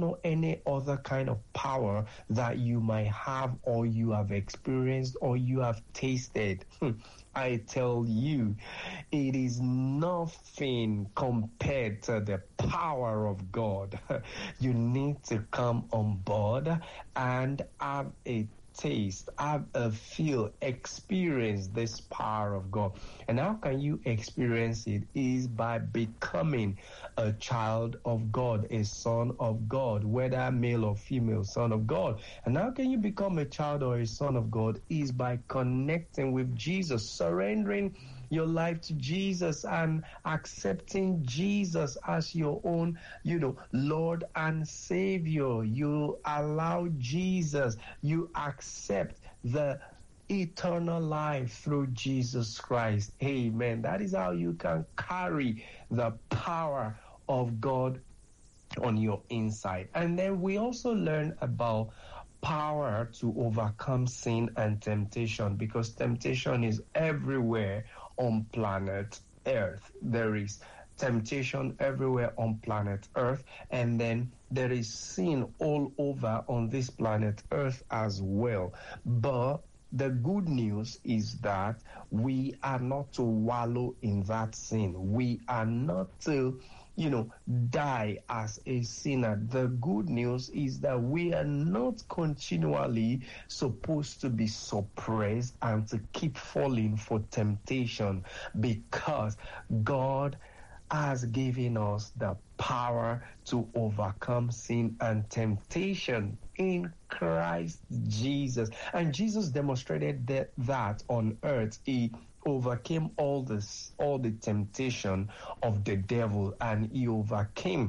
know any other kind of power that you might have or you have experienced or you have tasted. I tell you, it is nothing compared to the power of God. You need to come on board and have a taste, have a feel, experience this power of God. And how can you experience it? Is by becoming a child of God, a son of God, whether male or female, son of God. And how can you become a child or a son of God? Is by connecting with Jesus, surrendering your life to Jesus and accepting Jesus as your own, Lord and Savior. You allow Jesus, you accept the eternal life through Jesus Christ. Amen. That is how you can carry the power of God on your inside. And then we also learn about power to overcome sin and temptation, because temptation is everywhere on planet Earth. There is temptation everywhere on planet Earth, and then there is sin all over on this planet Earth as well. But the good news is that we are not to wallow in that sin. We are not to die as a sinner. The good news is that we are not continually supposed to be suppressed and to keep falling for temptation, because God has given us the power to overcome sin and temptation in Christ Jesus. And Jesus demonstrated that on earth. He overcame all the temptation of the devil, and he overcame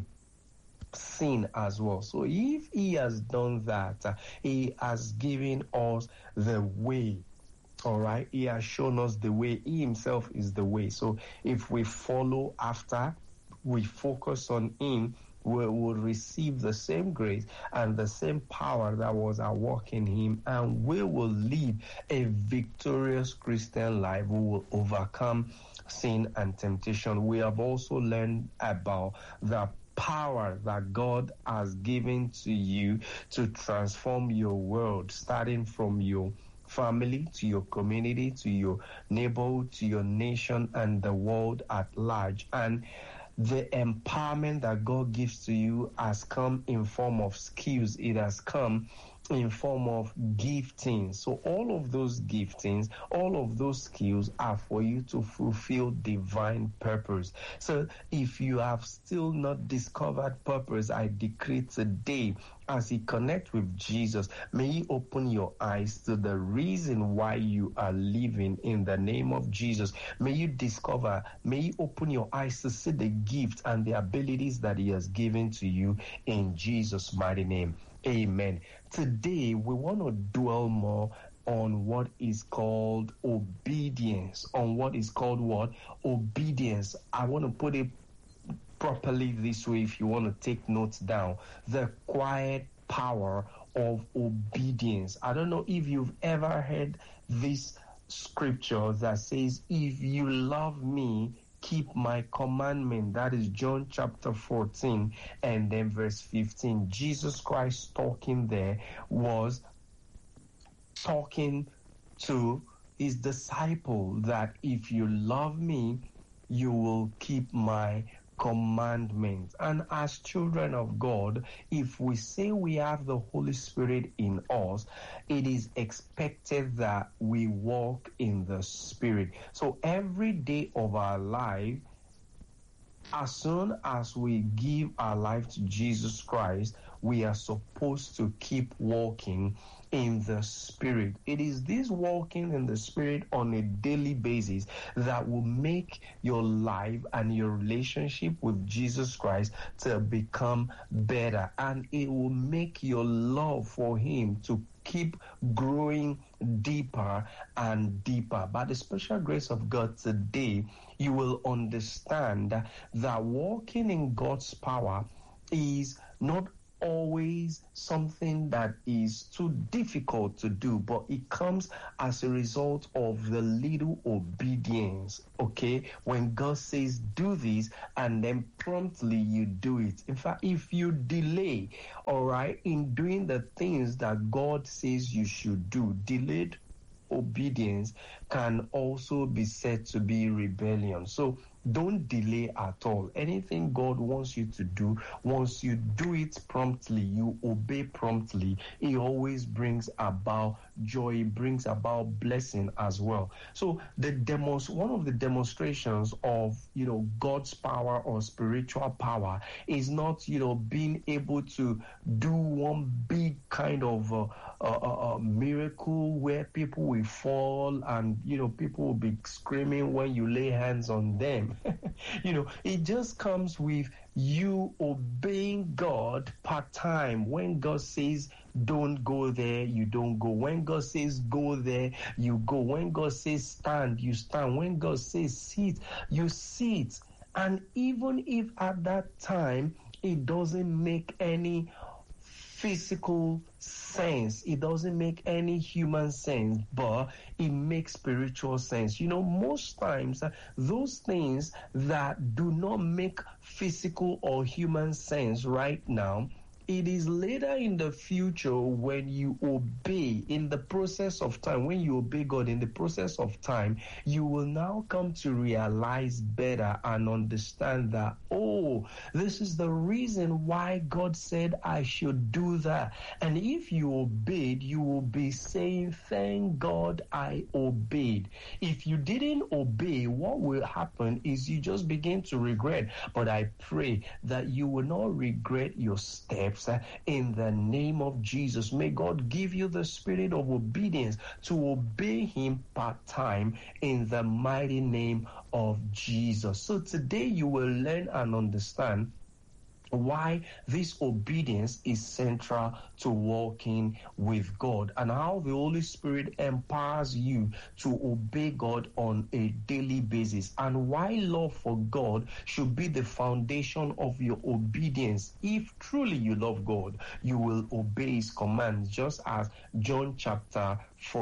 sin as well. So if he has done that, he has given us the way. All right, he has shown us the way. He himself is the way. So if we follow after, we focus on him, we will receive the same grace and the same power that was at work in him, and we will live a victorious Christian life. We will overcome sin and temptation. We have also learned about the power that God has given to you to transform your world, starting from your family, to your community, to your neighborhood, to your nation, and the world at large. And the empowerment that God gives to you has come in form of skills. It has come in form of giftings. So all of those giftings, all of those skills are for you to fulfill divine purpose. So if you have still not discovered purpose, I decree today, as you connect with Jesus, may He open your eyes to the reason why you are living in the name of Jesus. May you discover, may He open your eyes to see the gift and the abilities that He has given to you in Jesus' mighty name. Amen. Today, we want to dwell more on what is called obedience. On what is called what? Obedience. I want to put it properly this way if you want to take notes down. The quiet power of obedience. I don't know if you've ever heard this scripture that says, if you love me, keep my commandment. That is John chapter 14 and then verse 15. Jesus Christ talking there was talking to his disciple that if you love me, you will keep my commandments. And as children of God, if we say we have the Holy Spirit in us, it is expected that we walk in the Spirit. So every day of our life, as soon as we give our life to Jesus Christ, we are supposed to keep walking in the Spirit. It is this walking in the Spirit on a daily basis that will make your life and your relationship with Jesus Christ to become better, and it will make your love for Him to keep growing deeper and deeper. By the special grace of God today, you will understand that walking in God's power is not always something that is too difficult to do, but it comes as a result of the little obedience, okay? When God says do this and then promptly you do it. In fact, if you delay, all right, in doing the things that God says you should do, delayed obedience can also be said to be rebellion. So don't delay at all. Anything God wants you to do, once you do it promptly, you obey promptly, it always brings about joy, it brings about blessing as well. So one of the demonstrations of, God's power or spiritual power is not, being able to do one big kind of miracle where people will fall and, people will be screaming when you lay hands on them. It just comes with you obeying God part time. When God says don't go there, you don't go. When God says go there, you go. When God says stand, you stand. When God says sit, you sit. And even if at that time it doesn't make any physical sense, it doesn't make any human sense, but it makes spiritual sense. Most times those things that do not make physical or human sense right now, it is later in the future when you obey in the process of time, when you obey God in the process of time, you will now come to realize better and understand that, this is the reason why God said I should do that. And if you obeyed, you will be saying, thank God I obeyed. If you didn't obey, what will happen is you just begin to regret. But I pray that you will not regret your steps in the name of Jesus. May God give you the spirit of obedience to obey him part-time in the mighty name of Jesus. So today you will learn and understand why this obedience is central to walking with God and how the Holy Spirit empowers you to obey God on a daily basis, and why love for God should be the foundation of your obedience. If truly you love God, you will obey his commands, just as John chapter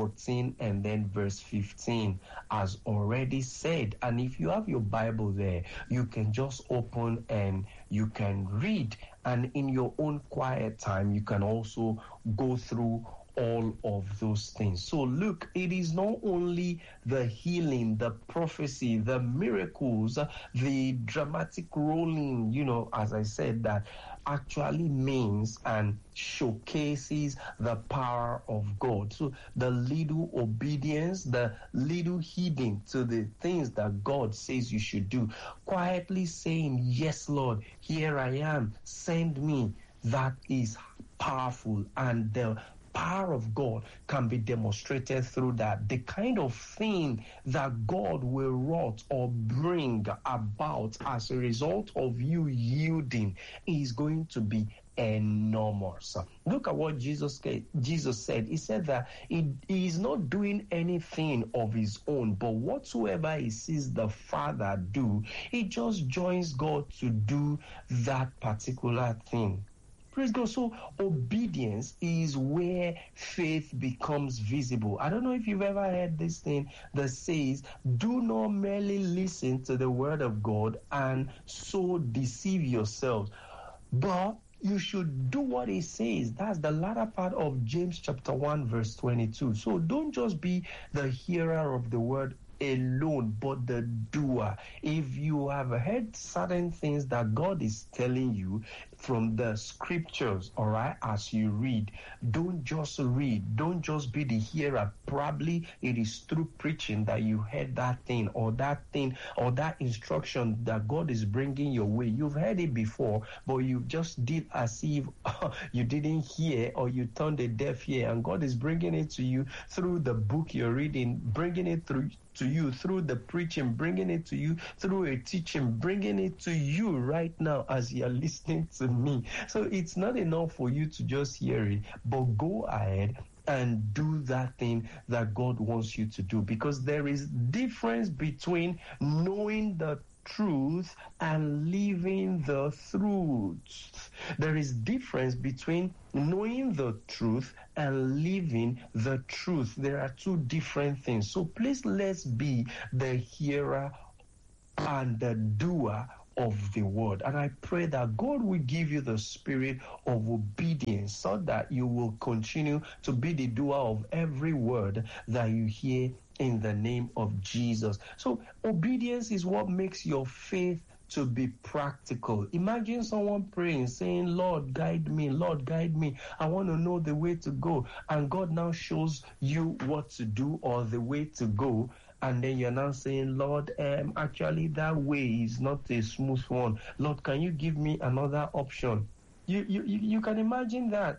14 and then verse 15 has already said. And if you have your Bible there, you can just open and you can read, and in your own quiet time you can also go through all of those things. So look, it is not only the healing, the prophecy, the miracles, the dramatic rolling, as I said, that actually means and showcases the power of God. So the little obedience, the little heeding to the things that God says you should do, quietly saying, yes, Lord, here I am, send me, that is powerful. And the power of God can be demonstrated through that. The kind of thing that God will wrought or bring about as a result of you yielding is going to be enormous. Look at what Jesus said. He said that he is not doing anything of his own, but whatsoever he sees the Father do, he just joins God to do that particular thing. Praise God. So obedience is where faith becomes visible. I don't know if you've ever heard this thing that says, do not merely listen to the word of God and so deceive yourselves, but you should do what he says. That's the latter part of James chapter 1 verse 22. So don't just be the hearer of the word alone, but the doer. If you have heard certain things that God is telling you from the scriptures, all right, as you read, don't just read, don't just be the hearer. Probably it is through preaching that you heard that thing or that instruction that God is bringing your way. You've heard it before, but you just did as if you didn't hear, or you turned a deaf ear, and God is bringing it to you through the book you're reading, bringing it through to you through the preaching, bringing it to you through a teaching, bringing it to you right now as you're listening to me. So it's not enough for you to just hear it, but go ahead and do that thing that God wants you to do, because there is difference between knowing the truth and living the truth. There is difference between knowing the truth and living the truth. There are two different things. So please, let's be the hearer and the doer of the word. And I pray that God will give you the spirit of obedience so that you will continue to be the doer of every word that you hear in the name of Jesus. So obedience is what makes your faith to be practical. Imagine someone praying, saying, Lord, guide me. Lord, guide me. I want to know the way to go. And God now shows you what to do or the way to go. And then you're now saying, Lord, actually that way is not a smooth one. Lord, can you give me another option? You can imagine that.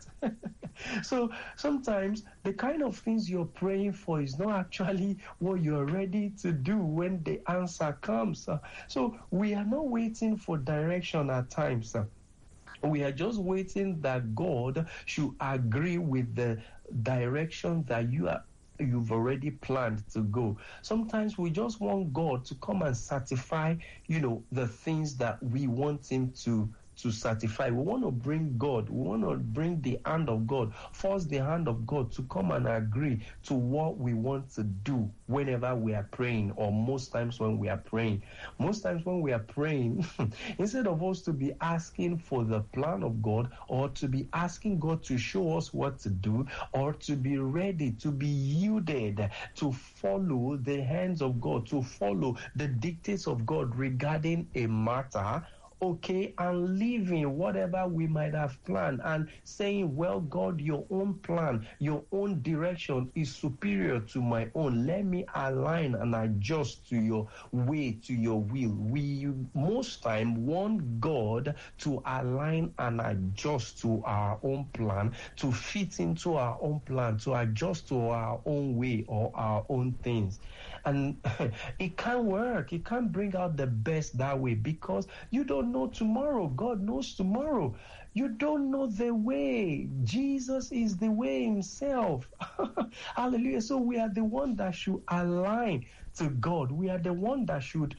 So sometimes the kind of things you're praying for is not actually what you're ready to do when the answer comes. So we are not waiting for direction at times. We are just waiting that God should agree with the direction that you've already planned to go. Sometimes we just want God to come and certify, the things that we want him to certify. We want to bring God. We want to bring the hand of God, force the hand of God to come and agree to what we want to do whenever we are praying, or most times when we are praying. Most times when we are praying, instead of us to be asking for the plan of God, or to be asking God to show us what to do, or to be ready, to be yielded, to follow the hands of God, to follow the dictates of God regarding a matter, okay, and leaving whatever we might have planned and saying, well, God, your own plan, your own direction is superior to my own. Let me align and adjust to your way, to your will. We most time want God to align and adjust to our own plan, to fit into our own plan, to adjust to our own way or our own things. And it can't work. It can't bring out the best that way, because you don't know tomorrow. God knows tomorrow. You don't know the way. Jesus is the way himself. Hallelujah. So we are the one that should align to God. We are the one that should,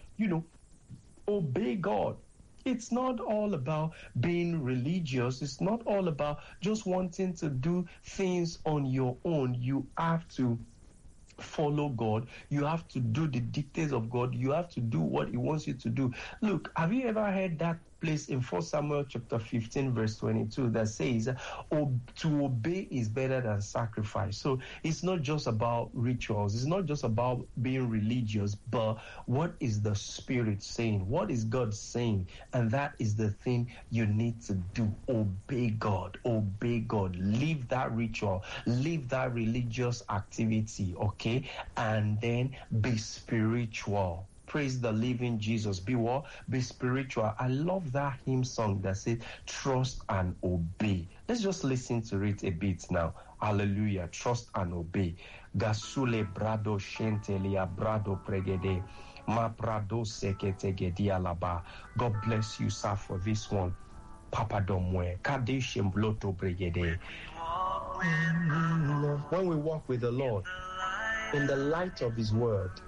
obey God. It's not all about being religious. It's not all about just wanting to do things on your own. You have to follow God. You have to do the dictates of God. You have to do what he wants you to do. Look, have you ever heard that place in 1 Samuel chapter 15 verse 22 that says, to obey is better than sacrifice? So it's not just about rituals. It's not just about being religious, but what is the Spirit saying? What is God saying? And that is the thing you need to do. Obey God. Obey God. Leave that ritual. Leave that religious activity, okay? And then be spiritual. Praise the living Jesus. Be what? Be spiritual. I love that hymn song that says, trust and obey. Let's just listen to it a bit now. Hallelujah. Trust and obey. Gasule brado shentelia brado pregede. Ma brado seketegedia laba. God bless you, sir, for this one. Papa Domwe. Kadeshem bloto pregede. When we walk with the Lord in the light of his word,